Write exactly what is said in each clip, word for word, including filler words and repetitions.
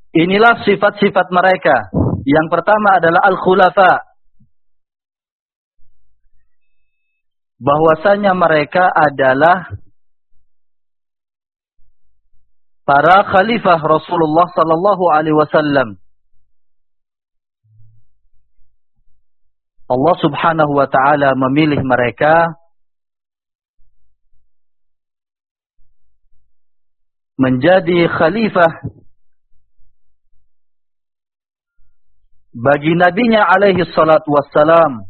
Inilah sifat-sifat mereka. Yang pertama adalah al-khulafa. Bahwasanya mereka adalah para khalifah Rasulullah sallallahu alaihi wasallam. Allah Subhanahu wa taala memilih mereka menjadi khalifah bagi nabinya alaihi salatu wassalam.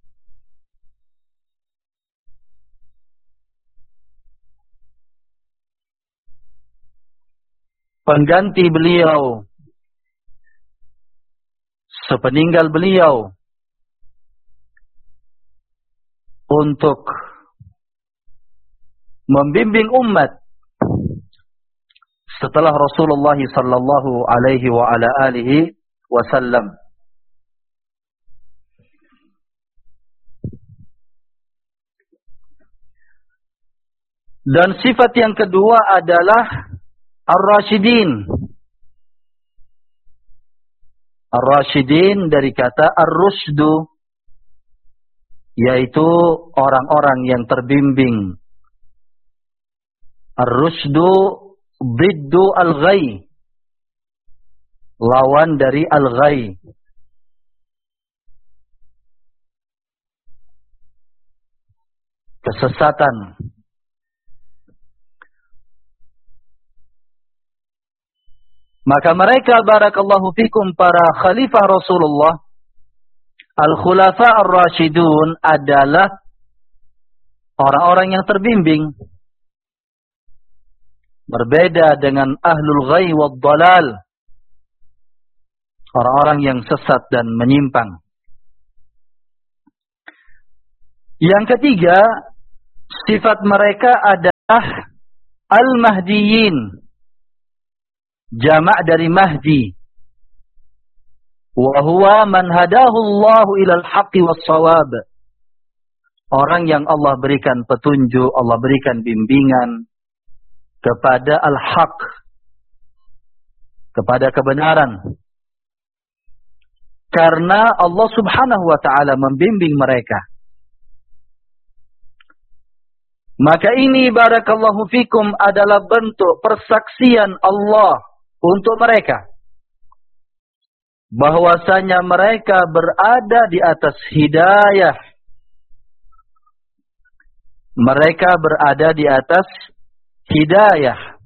Pengganti beliau sepeninggal beliau untuk membimbing umat setelah Rasulullah sallallahu alaihi wa ala alihi wasallam. Dan sifat yang kedua adalah Ar-Rasyidin. Ar-Rasyidin dari kata Ar-Rusydu, yaitu orang-orang yang terbimbing. Ar-Rusydu biddu al-ghay, lawan dari al-ghay. Kesesatan. Maka mereka, barakallahu fikum, para khalifah Rasulullah, al-khulafa ar-rasyidun, adalah orang-orang yang terbimbing. Berbeda dengan ahlul ghay wad dalal, orang-orang yang sesat dan menyimpang. Yang ketiga, sifat mereka adalah al-mahdiyin. Jamak dari Mahdi. Wa huwa man hadahu Allahu ilal haqqi was shawab. Orang yang Allah berikan petunjuk, Allah berikan bimbingan kepada al-haq, kepada kebenaran. Karena Allah Subhanahu wa taala membimbing mereka. Maka ini, barakallahu fikum, adalah bentuk persaksian Allah untuk mereka, bahwasanya mereka berada di atas hidayah. Mereka berada di atas hidayah.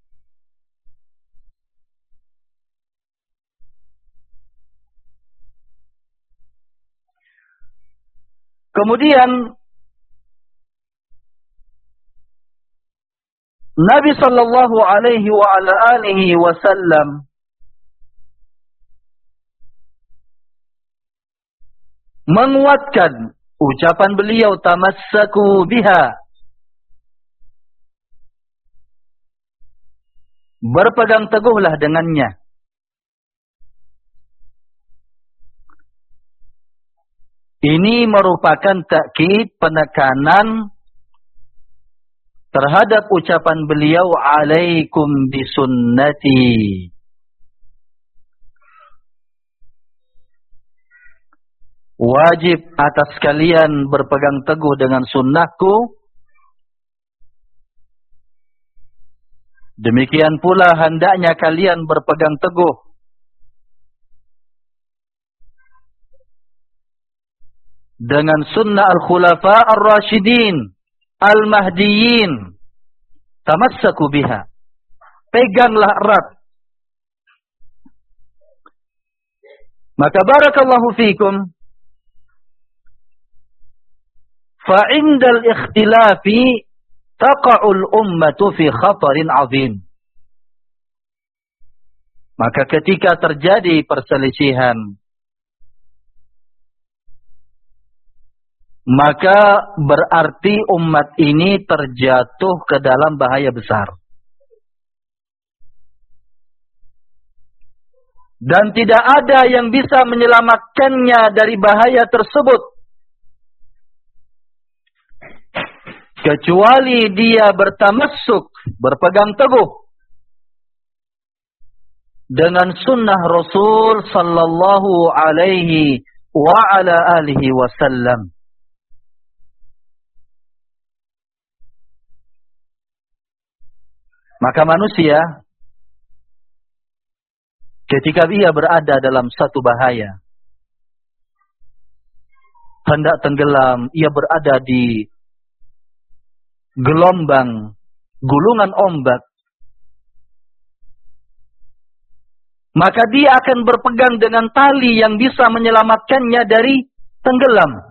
Kemudian Nabi sallallahu alaihi wa ala alihi wasallam menguatkan ucapan beliau, tamassaku biha, berpegang teguhlah dengannya. Ini merupakan takkid, penekanan terhadap ucapan beliau, alaikum bisunnati. Wajib atas kalian berpegang teguh dengan sunnahku. Demikian pula hendaknya kalian berpegang teguh dengan sunnah al-khulafa ar-rasyidin al-mahdiyin. Tamassaku biha. Peganglah erat. Maka barakallahu fikum, fa'indal ikhtilafi taqa'ul ummatu fi khatarin azim. Maka ketika terjadi perselisihan, maka berarti umat ini terjatuh ke dalam bahaya besar. Dan tidak ada yang bisa menyelamatkannya dari bahaya tersebut, kecuali dia bertamassuk, berpegang teguh dengan sunnah Rasul sallallahu alaihi wa ala alihi wasallam. Maka manusia ketika ia berada dalam satu bahaya, hendak tenggelam, ia berada di gelombang, gulungan ombak, maka dia akan berpegang dengan tali yang bisa menyelamatkannya dari tenggelam.